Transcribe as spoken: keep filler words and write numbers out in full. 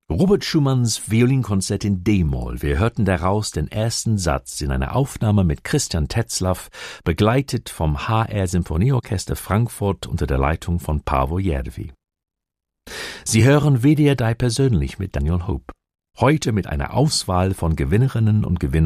Robert Schumanns Violinkonzert in D-Moll. Wir hörten daraus den ersten Satz in einer Aufnahme mit Christian Tetzlaff, begleitet vom H R Symphonieorchester Frankfurt unter der Leitung von Paavo Järvi. Sie hören W D R drei persönlich mit Daniel Hope. Heute mit einer Auswahl von Gewinnerinnen und Gewinnern